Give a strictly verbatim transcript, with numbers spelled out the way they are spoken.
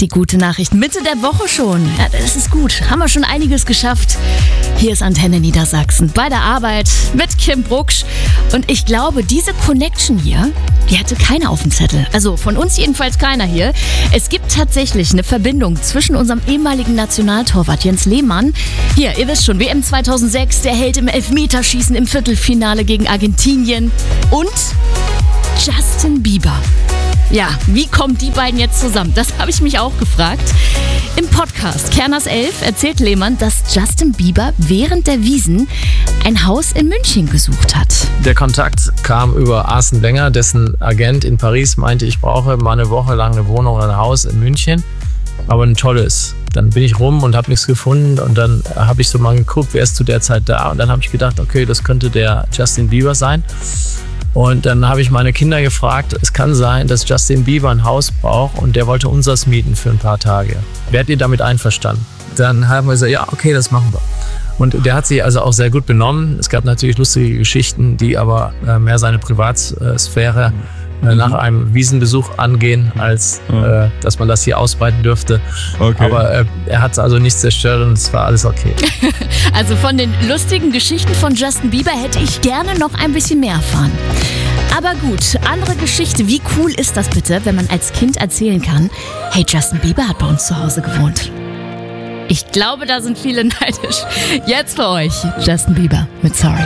Die gute Nachricht. Mitte der Woche schon. Ja, das ist gut. Haben wir schon einiges geschafft. Hier ist Antenne Niedersachsen. Bei der Arbeit mit Kim Brucksch. Und ich glaube, diese Connection hier, die hatte keiner auf dem Zettel. Also von uns jedenfalls keiner hier. Es gibt tatsächlich eine Verbindung zwischen unserem ehemaligen Nationaltorwart Jens Lehmann. Hier, ihr wisst schon, W M zweitausendsechs, der Held im Elfmeterschießen im Viertelfinale gegen Argentinien. Und Justin Bieber. Ja, wie kommen die beiden jetzt zusammen? Das habe ich mich auch gefragt. Im Podcast Kerners Elf erzählt Lehmann, dass Justin Bieber während der Wiesn ein Haus in München gesucht hat. Der Kontakt kam über Arsene Wenger, dessen Agent in Paris meinte, ich brauche mal eine Woche lang eine Wohnung oder ein Haus in München, aber ein tolles. Dann bin ich rum und habe nichts gefunden und dann habe ich so mal geguckt, wer ist zu der Zeit da, und dann habe ich gedacht, okay, das könnte der Justin Bieber sein. Und dann habe ich meine Kinder gefragt, es kann sein, dass Justin Bieber ein Haus braucht und der wollte unseres mieten für ein paar Tage. Wärt ihr damit einverstanden? Dann haben wir gesagt, ja, okay, das machen wir. Und der hat sich also auch sehr gut benommen. Es gab natürlich lustige Geschichten, die aber mehr seine Privatsphäre mhm. nach einem Wiesenbesuch angehen, als mhm. äh, dass man das hier ausbreiten dürfte. Okay. Aber äh, er hat also nichts zerstört und es war alles okay. Also von den lustigen Geschichten von Justin Bieber hätte ich gerne noch ein bisschen mehr erfahren. Aber gut, andere Geschichte. Wie cool ist das bitte, wenn man als Kind erzählen kann, hey, Justin Bieber hat bei uns zu Hause gewohnt. Ich glaube, da sind viele neidisch. Jetzt für euch Justin Bieber mit Sorry.